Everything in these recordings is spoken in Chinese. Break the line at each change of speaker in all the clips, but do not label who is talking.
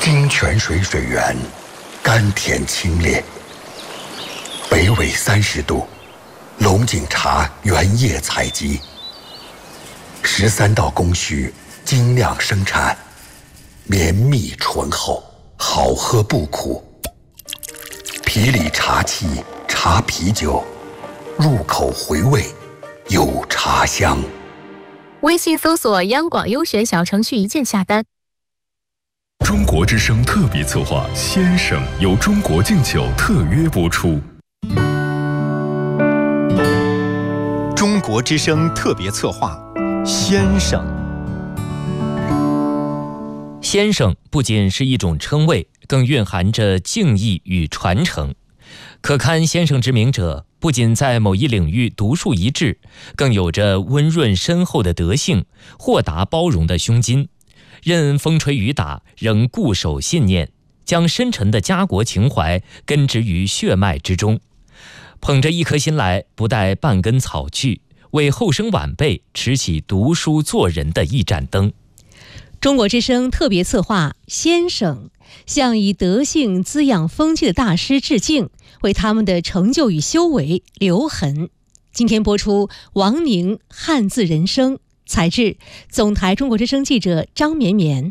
金泉水水源，甘甜清冽。北纬30度，龙井茶原叶采集，13道工序精酿生产，绵密醇厚，好喝不苦。皮里茶气，茶啤酒，入口回味，有茶香。
微信搜索央广优选小程序一键下单。
中国之声特别策划《先生》由中国敬酒特约播出。
中国之声特别策划《先生》。
先生不仅是一种称谓，更蕴含着敬意与传承。可堪先生之名者，不仅在某一领域独树一帜，更有着温润深厚的德性，豁达包容的胸襟。任风吹雨打，仍固守信念，将深沉的家国情怀根植于血脉之中。捧着一颗心来，不带半根草去，为后生晚辈持起读书做人的一盏灯。
中国之声特别策划《先生》，向以德性滋养风气的大师致敬，为他们的成就与修为留痕。今天播出王宁汉字人生，采制总台中国之声记者张绵绵。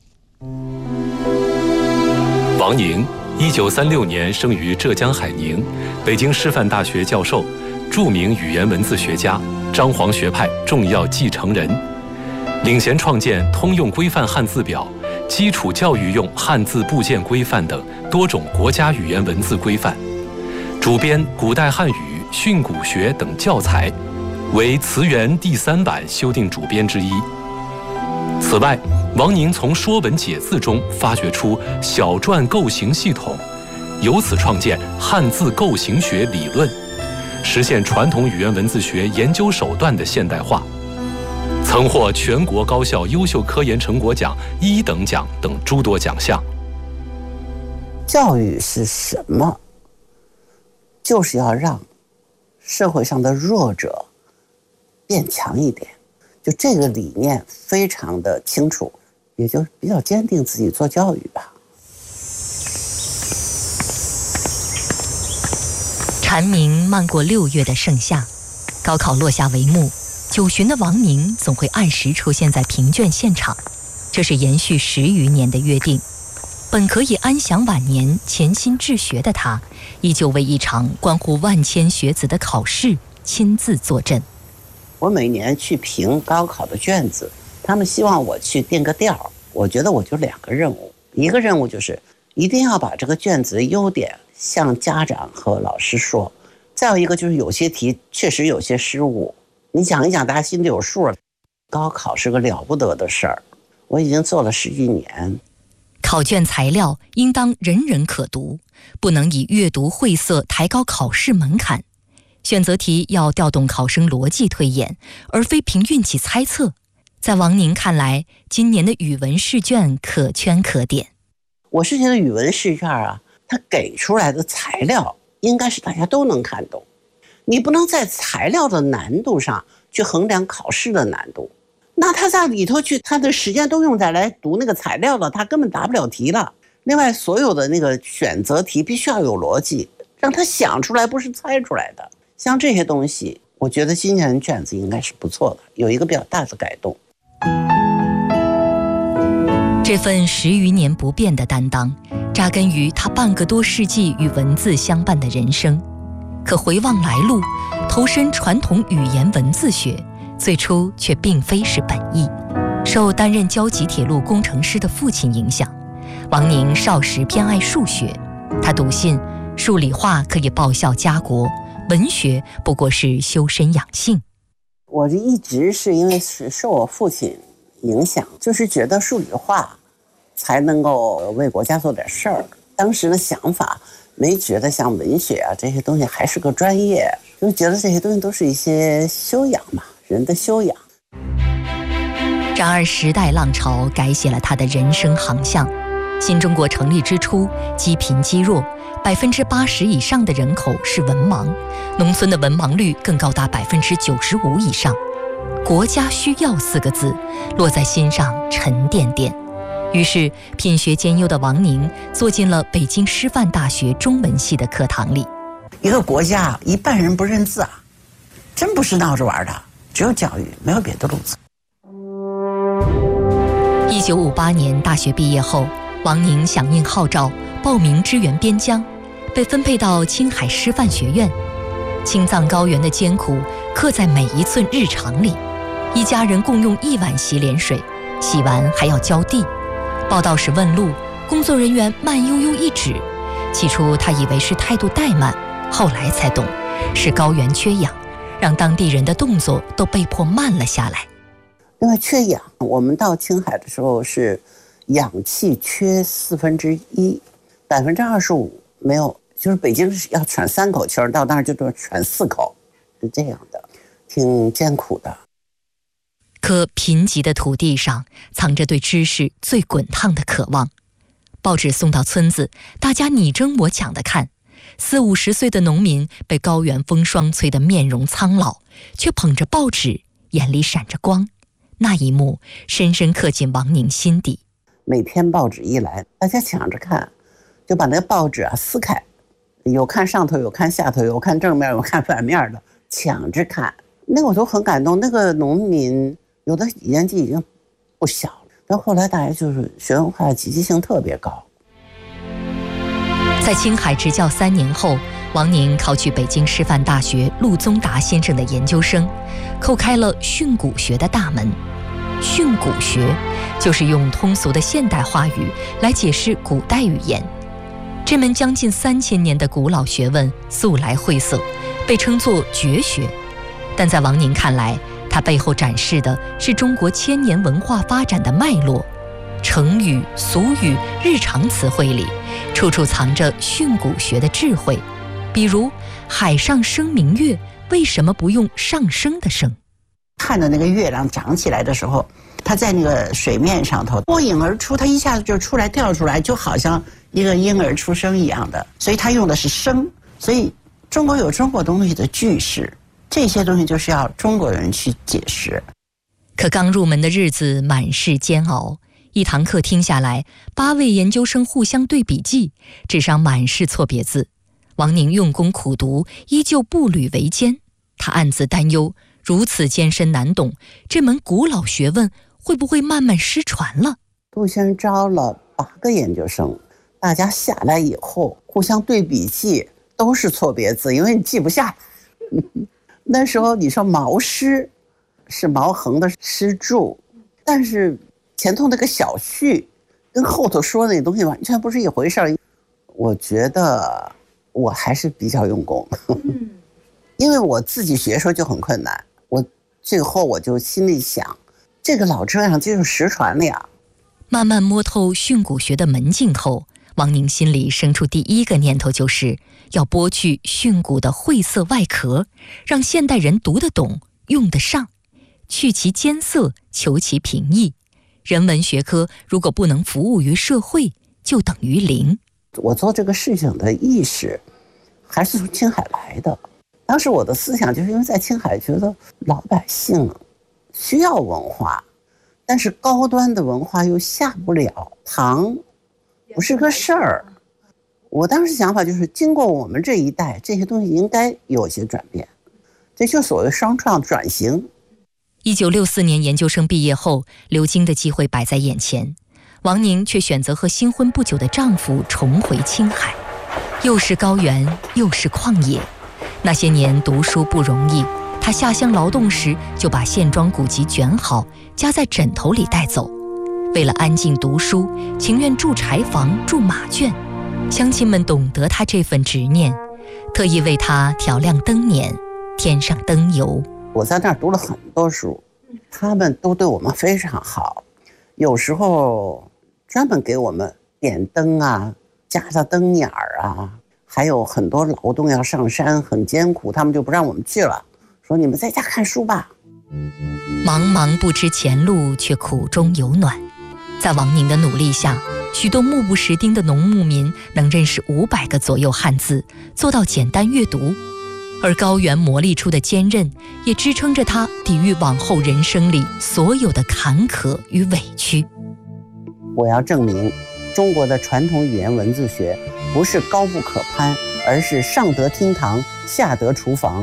王宁1936年生于浙江海宁，北京师范大学教授，著名语言文字学家，张黄学派重要继承人，领衔创建通用规范汉字表、基础教育用汉字部件规范等多种国家语言文字规范，主编古代汉语、训诂学等教材，为词源第3版修订主编之一。此外，王宁从《说文解字》中发掘出小篆构形系统，由此创建汉字构形学理论，实现传统语言文字学研究手段的现代化，曾获全国高校优秀科研成果奖1等奖等诸多奖项。
教育是什么？就是要让社会上的弱者变强一点，就这个理念非常的清楚，也就比较坚定自己做教育吧。
蝉鸣漫过6月的盛夏，高考落下帷幕，9旬的王宁总会按时出现在评卷现场，这是延续10余年的约定。本可以安享晚年、潜心治学的他，依旧为一场关乎万千学子的考试亲自坐镇。
我每年去评高考的卷子，他们希望我去定个调，我觉得我就2个任务，一个任务就是一定要把这个卷子的优点向家长和老师说，再有一个就是有些题确实有些失误，你讲一讲大家心里有数了。高考是个了不得的事儿，我已经做了10几年。
考卷材料应当人人可读，不能以阅读晦涩抬高考试门槛。选择题要调动考生逻辑推演，而非凭运气猜测。在王宁看来，今年的语文试卷可圈可点。
我是觉得语文试卷啊，它给出来的材料应该是大家都能看懂，你不能在材料的难度上去衡量考试的难度。那他在里头去，他的时间都用在来读那个材料了，他根本答不了题了。另外，所有的那个选择题必须要有逻辑，让他想出来，不是猜出来的。像这些东西，我觉得今年的卷子应该是不错的，有一个比较大的改动。
这份10余年不变的担当，扎根于他半个多世纪与文字相伴的人生。可回望来路，投身传统语言文字学，最初却并非是本意。受担任交集铁路工程师的父亲影响，王宁少时偏爱数学，他笃信数理化可以报效家国，文学不过是修身养性。
我这一直是因为是受我父亲影响，就是觉得数理化才能够为国家做点事儿。当时的想法没觉得像文学啊这些东西还是个专业，就觉得这些东西都是一些修养嘛，人的修养。
然而时代浪潮改写了他的人生航向。新中国成立之初，积贫积弱，80%以上的人口是文盲，农村的文盲率更高达95%以上。国家需要4个字落在心上沉甸甸。 于是品学兼优的王宁坐进了北京师范大学中文系的课堂里。
一个国家一半人不认字啊，真不是闹着玩的，只有教育，没有别的路子。
1958年大学毕业后，王宁响应号召报名支援边疆，被分配到青海师范学院。青藏高原的艰苦刻在每一寸日常里，一家人共用1碗洗脸水，洗完还要浇地。报到时问路，工作人员慢悠悠一指，起初他以为是态度怠慢，后来才懂，是高原缺氧，让当地人的动作都被迫慢了下来。
因为缺氧，我们到青海的时候是氧气缺1/4， 25%没有，就是北京是要喘3口气儿，到那儿就都喘4口，是这样的，挺艰苦的。
可贫瘠的土地上藏着对知识最滚烫的渴望。报纸送到村子，大家你争我抢的看，40、50岁的农民被高原风霜催得面容苍老，却捧着报纸，眼里闪着光。那一幕深深刻进王宁心底。
每天报纸一来，大家抢着看，就把那个报纸撕开，有看上头，有看下头，有看正面，有看反面的，抢着看。那个我都很感动。那个农民有的年纪已经不小了，但后来大家就是学文化积极性特别高。
在青海执教3年后，王宁考取北京师范大学陆宗达先生的研究生，叩开了训诂学的大门。训诂学就是用通俗的现代话语来解释古代语言。这门将近3000年的古老学问素来晦涩，被称作绝学。但在王宁看来，它背后展示的是中国1000年文化发展的脉络。成语、俗语、日常词汇里，处处藏着训诂学的智慧。比如海上生明月，为什么不用上升的升？
看着那个月亮长起来的时候，它在那个水面上头脱颖而出，它一下子就出来跳出来，就好像一个婴儿出生一样的，所以它用的是升。所以中国有中国东西的句式，这些东西就是要中国人去解释。
可刚入门的日子满是煎熬，一堂课听下来，8位研究生互相对笔记，纸上满是错别字。王宁用功苦读，依旧步履维艰。他暗自担忧，如此艰深难懂，这门古老学问会不会慢慢失传了？
杜先生招了8个研究生，大家下来以后互相对笔记，都是错别字，因为你记不下来。那时候你说毛诗是毛衡的诗注，但是前头那个小序跟后头说那东西完全不是一回事儿。我觉得我还是比较用功，因为我自己学的时候就很困难，我最后我就心里想，这个老这样就是实传了呀。
慢慢摸透训诂学的门径后，王宁心里生出第一个念头，就是要剥去训诂的晦涩外壳，让现代人读得懂、用得上，去其艰涩，求其平易。人文学科如果不能服务于社会，就等于零。
我做这个事情的意识还是从青海来的。当时我的思想就是因为在青海觉得老百姓需要文化，但是高端的文化又下不了堂，不是个事儿。我当时想法就是经过我们这一代，这些东西应该有些转变，这就所谓双创转型。
1964年研究生毕业后，留京的机会摆在眼前，王宁却选择和新婚不久的丈夫重回青海。又是高原，又是旷野。那些年读书不容易，她下乡劳动时就把线装古籍卷好，夹在枕头里带走。为了安静读书，情愿住柴房，住马圈。乡亲们懂得她这份执念，特意为她调亮灯辇，添上灯油。
我在那儿读了很多书，他们都对我们非常好，有时候专门给我们点灯啊，加上灯眼儿啊，还有很多劳动要上山，很艰苦，他们就不让我们去了，说你们在家看书吧。
茫茫不知前路，却苦中有暖。在王宁的努力下，许多目不识丁的农牧民能认识500个左右汉字，做到简单阅读。而高原磨砺出的坚韧，也支撑着他抵御往后人生里所有的坎坷与委屈。
我要证明中国的传统语言文字学不是高不可攀，而是上得厅堂，下得厨房。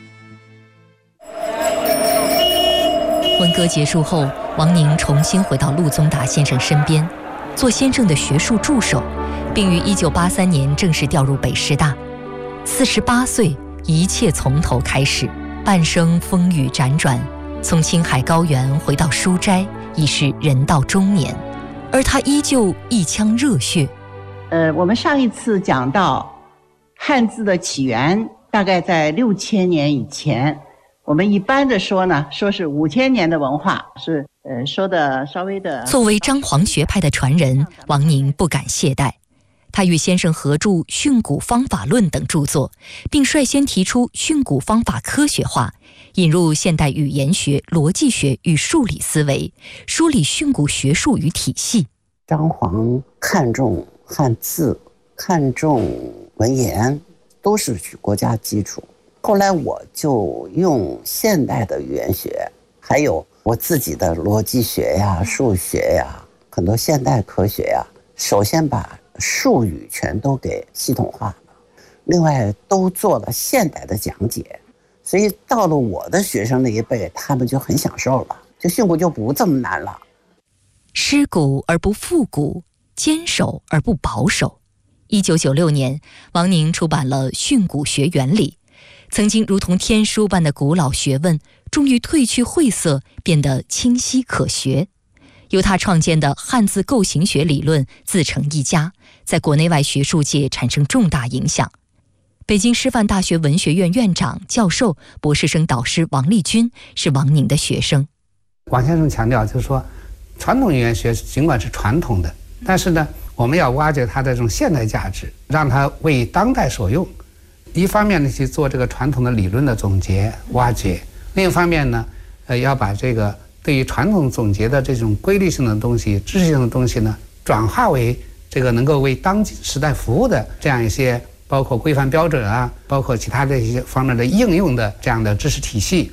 文革结束后，王宁重新回到陆宗达先生身边，做先生的学术助手，并于1983年正式调入北师大。48岁，一切从头开始，半生风雨辗转，从青海高原回到书斋，已是人到中年，而他依旧一腔热血。
我们上一次讲到汉字的起源，大概在6000年以前。我们一般的说呢，说是5000年的文化，是说的稍微的。
作为张黄学派的传人，王宁不敢懈怠。他与先生合著《训诂方法论》等著作，并率先提出训诂方法科学化，引入现代语言学、逻辑学与数理思维，梳理训诂学术与体系。
张黄看重汉字，看重文言，都是国家基础。后来我就用现代的语言学，还有我自己的逻辑学呀、数学呀，很多现代科学呀，首先把术语全都给系统化了，另外都做了现代的讲解，所以到了我的学生那一辈，他们就很享受了，就训诂就不这么难了。
失古而不复古，坚守而不保守。1996年，王宁出版了《训诂学原理》，曾经如同天书般的古老学问，终于褪去晦涩，变得清晰可学。由他创建的汉字构形学理论自成一家，在国内外学术界产生重大影响。北京师范大学文学院院长、教授、博士生导师王立军是王宁的学生。
王先生强调，就是说，传统语言学尽管是传统的，但是呢，我们要挖掘它的这种现代价值，让它为当代所用。一方面呢，去做这个传统的理论的总结挖掘；另一方面呢，要把这个对于传统总结的这种规律性的东西、知识性的东西呢，转化为这个能够为当今时代服务的这样一些，包括规范标准啊，包括其他的一些方面的应用的这样的知识体系。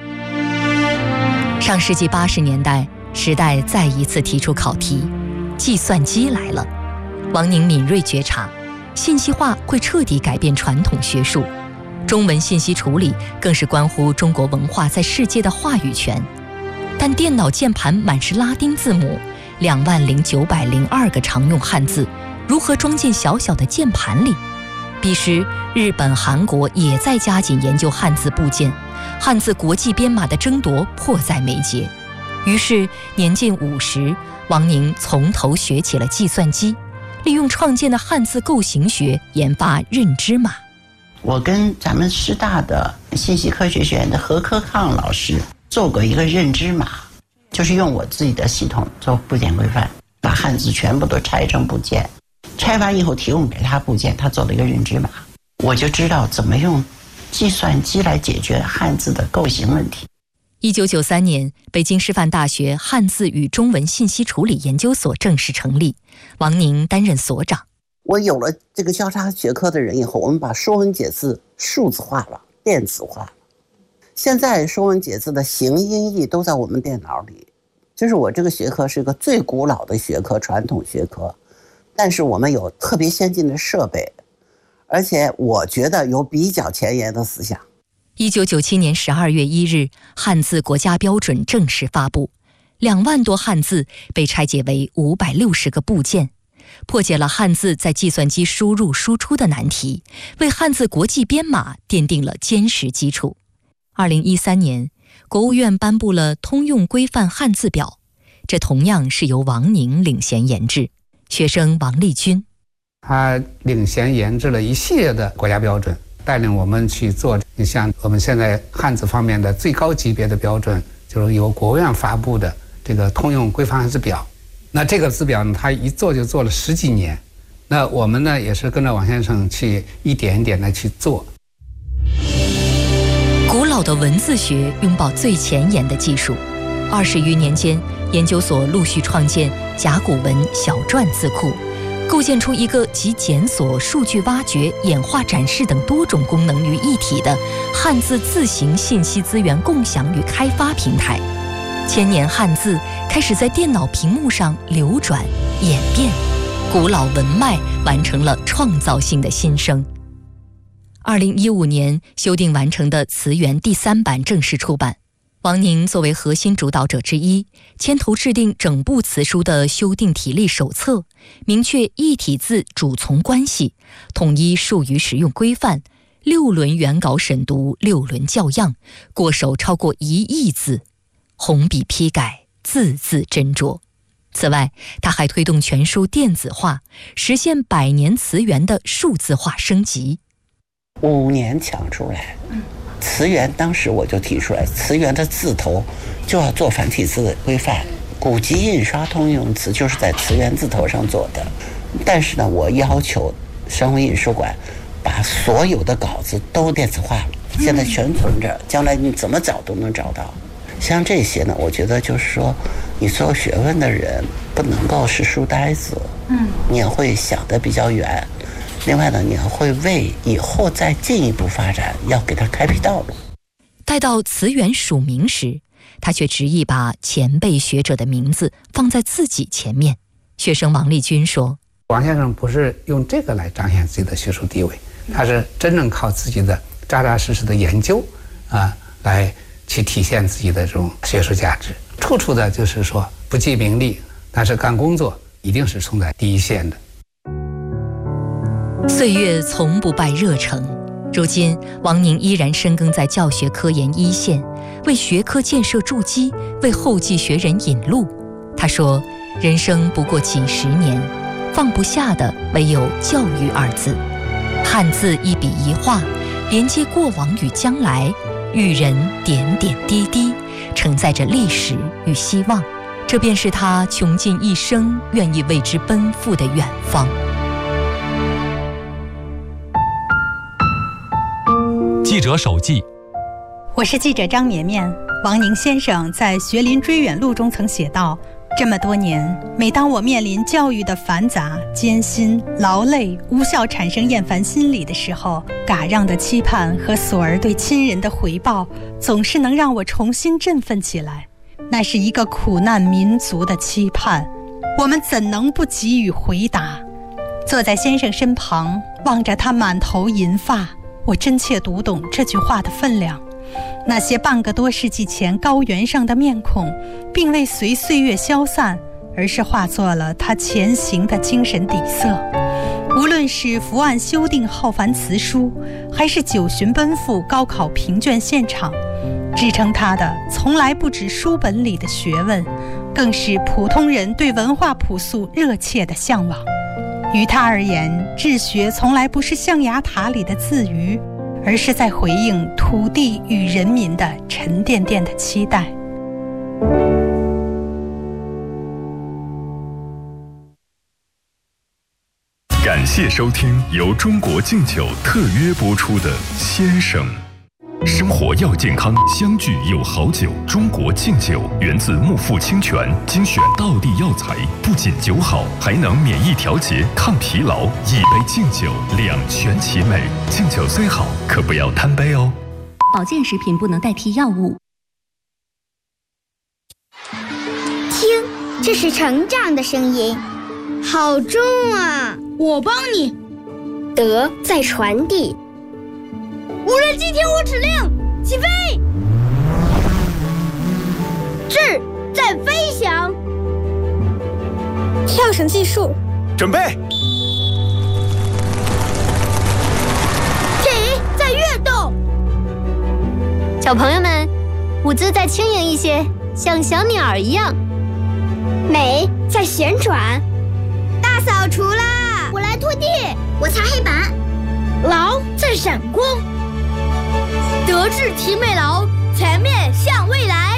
上世纪80年代，时代再一次提出考题，计算机来了。王宁敏锐觉察，信息化会彻底改变传统学术，中文信息处理更是关乎中国文化在世界的话语权。但电脑键盘满是拉丁字母，20902个常用汉字，如何装进小小的键盘里？彼时，日本、韩国也在加紧研究汉字部件，汉字国际编码的争夺迫在眉睫。于是，年近50，王宁从头学起了计算机，利用创建的汉字构形学研发认知码。
我跟咱们师大的信息科学学院的何科抗老师做过一个认知码，就是用我自己的系统做部件规范，把汉字全部都拆成部件，拆完以后提供给他部件，他做了一个认知码，我就知道怎么用计算机来解决汉字的构形问题。
1993年，北京师范大学汉字与中文信息处理研究所正式成立，王宁担任所长。
我有了这个交叉学科的人以后，我们把说文解字数字化了，电子化了。现在说文解字的形音义都在我们电脑里。就是我这个学科是一个最古老的学科，传统学科，但是我们有特别先进的设备，而且我觉得有比较前沿的思想。
1997年12月1日，汉字国家标准正式发布，2万多汉字被拆解为560个部件，破解了汉字在计算机输入输出的难题，为汉字国际编码奠定了坚实基础。2013年，国务院颁布了通用规范汉字表，这同样是由王宁领衔研制，学生王立军。
他领衔研制了一系列的国家标准，带领我们去做像我们现在汉字方面的最高级别的标准，就是由国务院发布的这个通用规范汉字表。那这个字表呢，他一做就做了10几年。那我们呢，也是跟着王先生去一点一点的去做。
古老的文字学拥抱最前沿的技术，20余年间，研究所陆续创建甲骨文小篆字库，构建出一个集检索、数据挖掘、演化展示等多种功能于一体的汉字字形信息资源共享与开发平台。 千年汉字开始在电脑屏幕上流转演变，古老文脉完成了创造性的新生。2015年修订完成的词源第3版正式出版，王宁作为核心主导者之一，牵头制定整部词书的修订体例手册，明确异体字主从关系，统一术语使用规范，6轮原稿审读，6轮校样，过手超过1亿字，红笔批改，字字斟酌。此外，他还推动全书电子化，实现100年词源的数字化升级。
5年抢出来，词源当时我就提出来，词源的字头就要做繁体字的规范，古籍印刷通用词就是在词源字头上做的。但是呢，我要求商务印书馆把所有的稿子都电子化了，现在全存着，将来你怎么找都能找到。像这些呢，我觉得就是说，你做学问的人不能够是书呆子，你也会想得比较远。另外呢，你还会为以后再进一步发展要给他开辟道路。
待到词源署名时，他却执意把前辈学者的名字放在自己前面。学生王立军说，
王先生不是用这个来彰显自己的学术地位，他是真正靠自己的扎扎实实的研究来去体现自己的这种学术价值。处处的就是说不计名利，但是干工作一定是冲在第一线的。
岁月从不败热诚，如今王宁依然深耕在教学科研一线，为学科建设筑基，为后继学人引路。他说，人生不过几十年，放不下的唯有教育2字。汉字一笔一画，连接过往与将来，育人点点滴滴，承载着历史与希望。这便是他穷尽一生愿意为之奔赴的远方。
记者手记，
我是记者张绵绵。王宁先生在《学林追远录》中曾写道，这么多年，每当我面临教育的繁杂、艰辛、劳累、无效产生厌烦心理的时候，嘎让的期盼和索儿对亲人的回报，总是能让我重新振奋起来。那是一个苦难民族的期盼，我们怎能不给予回答？坐在先生身旁，望着他满头银发，我真切读懂这句话的分量。那些半个多世纪前高原上的面孔，并未随岁月消散，而是化作了他前行的精神底色。无论是伏案修订浩繁词书，还是9旬奔赴高考评卷现场，支撑他的从来不止书本里的学问，更是普通人对文化朴素热切的向往。于他而言，治学从来不是象牙塔里的自娱，而是在回应土地与人民的沉甸甸的期待。
感谢收听由中国敬酒特约播出的《先生》。生活要健康，相聚有好酒。中国敬酒源自木富清泉，精选道地药材，不仅酒好，还能免疫调节、抗疲劳。一杯敬酒，两全其美。敬酒虽好，可不要贪杯哦。
保健食品不能代替药物。
听，这是成长的声音，好重啊！
我帮你。
德在传递。
无人机天火指令，起飞！
智在飞翔。跳绳计数，
准备。
体在跃动。
小朋友们，舞姿再轻盈一些，像小鸟一样。
美在旋转。大扫除啦！我来拖地，我擦黑板。劳在闪光。
德智体美劳，全面向未来。